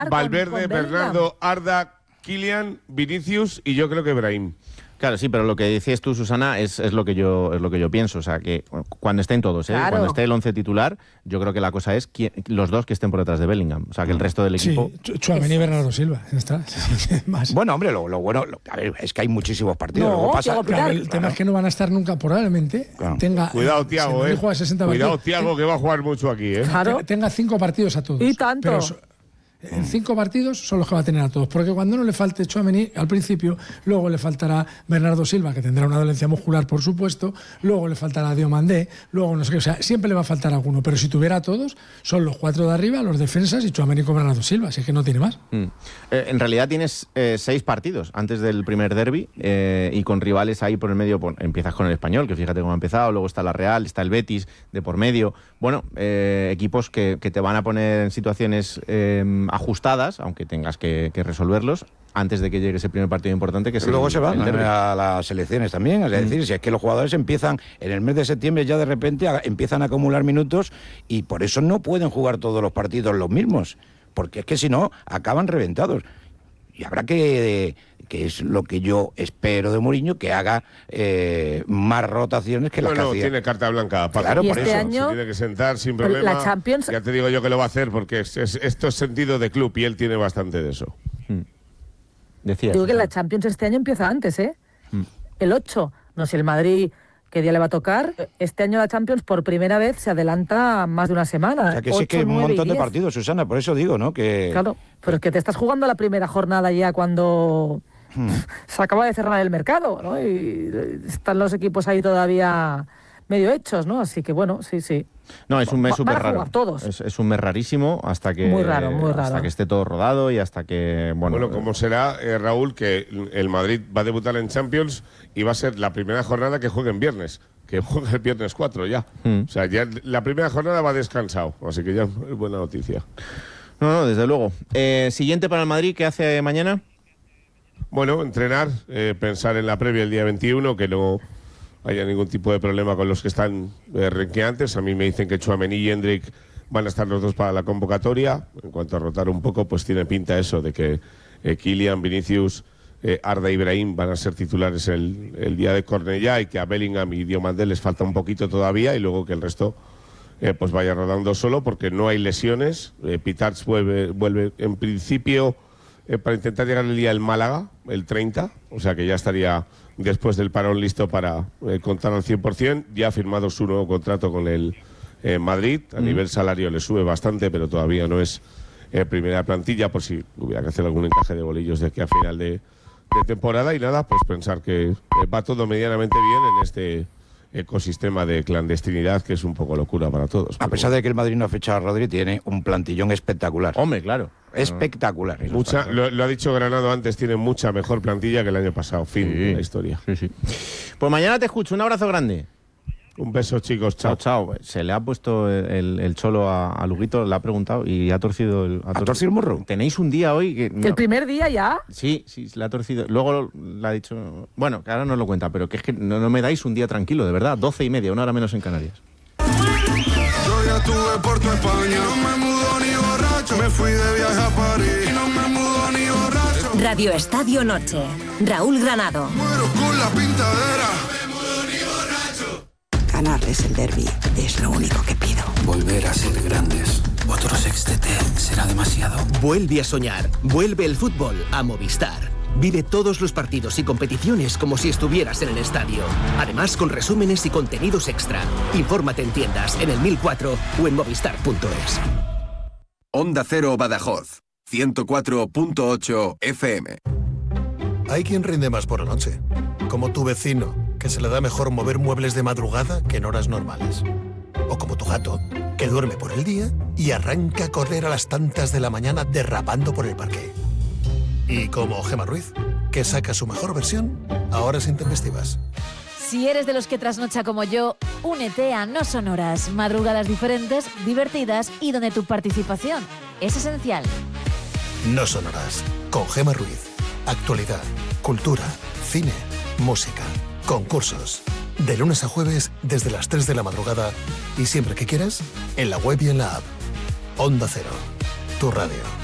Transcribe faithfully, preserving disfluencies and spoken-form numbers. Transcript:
Valverde, Bernardo, Arda, Kylian, Vinicius y yo creo que Brahim. Claro, sí, pero lo que decías tú, Susana, es, es lo que yo es lo que yo pienso. O sea, que cuando estén todos, ¿eh? Claro. Cuando esté el once titular, yo creo que la cosa es quién, los dos que estén por detrás de Bellingham. O sea, que el resto del equipo... Sí, Tchouaméni y Bernardo Silva. Ya está. Más. Bueno, hombre, lo, lo bueno lo, a ver, es que hay muchísimos partidos. No, Luego pasa, Thiago Pilar. Claro, el tema es que no van a estar nunca, probablemente. Claro. Tenga, Cuidado, si Thiago, Madrid eh. juega sesenta Cuidado, partidos, Thiago, que va a jugar mucho aquí, eh. Claro. tenga, tenga cinco partidos a todos. Y tanto. Pero so- en cinco partidos son los que va a tener a todos. Porque cuando no le falte Tchouaméni al principio, luego le faltará Bernardo Silva, que tendrá una dolencia muscular, por supuesto, luego le faltará Diomandé, luego no sé qué. O sea, siempre le va a faltar alguno. Pero si tuviera a todos, son los cuatro de arriba, los defensas y Tchouaméni con Bernardo Silva. Así que no tiene más. Mm. Eh, en realidad tienes eh, seis partidos antes del primer derbi eh, y con rivales ahí por el medio. Por, empiezas con el Español, que fíjate cómo ha empezado, luego está la Real, está el Betis de por medio. Bueno, eh, equipos que, que te van a poner en situaciones eh, ajustadas, aunque tengas que, que resolverlos antes de que llegue ese primer partido importante que es Luego el, se van el derbi. a las selecciones también, es decir, si es que los jugadores empiezan en el mes de septiembre ya de repente a, empiezan a acumular minutos y por eso no pueden jugar todos los partidos los mismos, porque es que si no acaban reventados. Y habrá que, que es lo que yo espero de Mourinho, que haga eh, más rotaciones que las Bueno, que hacía. tiene carta blanca, Paco. Claro, Y por este eso. año- Se tiene que sentar sin problema. La Champions- Ya te digo yo que lo va a hacer porque es, es- esto es sentido de club y él tiene bastante de eso. Decías, Digo que la Susana. Champions este año empieza antes, ¿eh? Mm. El ocho. No sé el Madrid qué día le va a tocar. Este año la Champions por primera vez se adelanta más de una semana. O sea, que sí Ocho, que hay un nueve y montón de diez. partidos, Susana, por eso digo, ¿no? Que Claro, pero es que te estás jugando la primera jornada ya cuando se acaba de cerrar el mercado, ¿no? Y están los equipos ahí todavía medio hechos, ¿no? Así que bueno, sí, sí. No, es un mes Va- van a súper raro. jugar todos. Es, es un mes rarísimo hasta que, Muy raro, muy hasta raro. que esté todo rodado y hasta que... Bueno, Bueno, como será, eh, Raúl, que el Madrid va a debutar en Champions y va a ser la primera jornada que juegue en viernes, que juegue el viernes cuatro ya. Mm. O sea, ya la primera jornada va descansado, así que ya es buena noticia. No, no, desde luego. Eh, siguiente para el Madrid, ¿qué hace mañana? Bueno, entrenar, eh, pensar en la previa el día veintiuno, que no haya ningún tipo de problema con los que están eh, renqueantes. A mí me dicen que Tchouaméni y Hendrik van a estar los dos para la convocatoria. En cuanto a rotar un poco, pues tiene pinta eso de que eh, Kylian, Vinicius, eh, Arda y Brahim van a ser titulares el, el día de Cornellá y que a Bellingham y Diomandé les falta un poquito todavía y luego que el resto eh, pues vaya rodando solo porque no hay lesiones. Eh, Pitarch vuelve, vuelve en principio eh, para intentar llegar el día del Málaga, el treinta, o sea que ya estaría después del parón listo para eh, contar al cien por ciento. Ya ha firmado su nuevo contrato con el eh, Madrid. A mm. nivel salario le sube bastante, pero todavía no es eh, primera plantilla, por si hubiera que hacer algún encaje de bolillos de aquí a final de, de temporada. Y nada, pues pensar que eh, va todo medianamente bien en este ecosistema de clandestinidad que es un poco locura para todos. A pesar de que el Madrid no ha fichado a Rodri, tiene un plantillón espectacular. Hombre, claro. Espectacular. Mucha, lo, lo ha dicho Granado antes, tiene mucha mejor plantilla que el año pasado. Fin Sí. de la historia. Sí, sí. Pues mañana te escucho. Un abrazo grande. Un beso, chicos. Chao. Chao, chao. Se le ha puesto el, el cholo a, a Luguito, le ha preguntado y ha torcido el... ¿Ha torcido el morro? Tenéis un día hoy que... no. ¿El primer día ya? Sí, sí, le ha torcido. Luego le ha dicho... Bueno, que ahora no lo cuenta, pero que es que no, no me dais un día tranquilo, de verdad. Doce y media, una hora menos en Canarias. Yo ya estuve por tu España, no me mudo ni borracho. Me fui de viaje a París y no me mudo ni borracho. Radio Estadio Noche. Raúl Granado. Muero con la pintadera. Ganarles el derbi es lo único que pido. Volver a ser grandes. Otro sextete será demasiado. Vuelve a soñar. Vuelve el fútbol a Movistar. Vive todos los partidos y competiciones como si estuvieras en el estadio. Además, con resúmenes y contenidos extra. Infórmate en tiendas, en el mil cuatro o en movistar punto es. Onda Cero Badajoz, ciento cuatro punto ocho F M. Hay quien rinde más por la noche, como tu vecino, que se le da mejor mover muebles de madrugada que en horas normales. O como tu gato, que duerme por el día y arranca a correr a las tantas de la mañana derrapando por el parque. Y como Gemma Ruiz, que saca su mejor versión a horas intempestivas. Si eres de los que trasnocha como yo, únete a No Sonoras, madrugadas diferentes, divertidas y donde tu participación es esencial. No Sonoras, con Gemma Ruiz. Actualidad, cultura, cine, música, concursos. De lunes a jueves desde las tres de la madrugada y siempre que quieras, en la web y en la app. Onda Cero, tu radio.